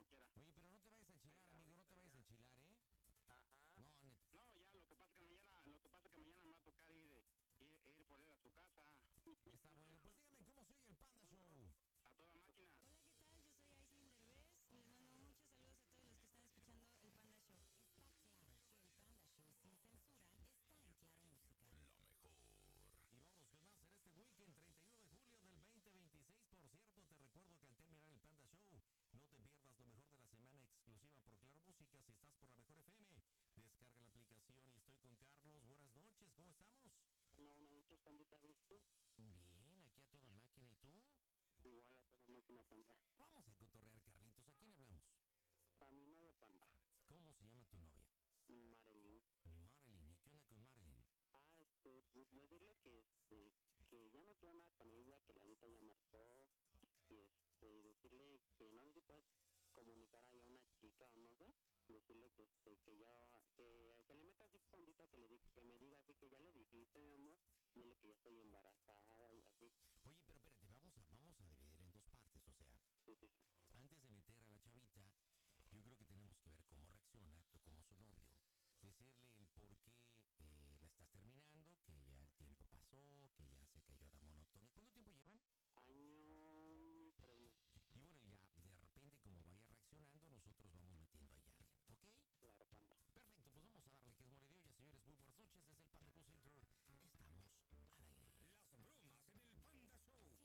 quiera. Oye, pero no te vayas a enchilar, amigo, no te vayas a enchilar, ¿eh? Ajá. No, No, ya, lo que pasa es que mañana me va a tocar ir por él a su casa. está bueno. Pues dígame, ¿cómo se oye el Panda Show? A toda máquina. Hola, ¿qué tal? Yo soy Aislinn Derbez. Les mando muchos saludos a todos los que están escuchando el Panda Show. Está claro que el Panda Show sin censura está en Claro Música. Lo mejor. Y vamos con más en este weekend, 31 de julio del 2026. Por cierto, te recuerdo que al terminar el Panda Show, no te pierdas lo mejor de la semana exclusiva por Claro Música. Si estás por la Mejor FM, descarga la aplicación y estoy con Carlos. Buenas noches, ¿cómo estamos? No, noches, pandita, ¿viste? Bien, aquí a toda máquina, ¿y tú? Igual a toda máquina, panda. Vamos a cotorrear, Carlitos. ¿A quién hablamos? A mi novia, panda. ¿Cómo se llama tu novia? Marilyn. Marilyn. ¿Y qué onda con Marilyn? Pues decirle que ya no quiero nada con ella, que la neta ya marchó. Y decirle que no sé si puedes comunicar ahí a una chica o no sé. Decirle que le meta así pandita, que me diga así que ya le dijiste, mi amor. Dile que ya estoy embarazada y así. Oye, pero espérate, vamos a dividir en dos partes, o sea, Sí, sí, sí.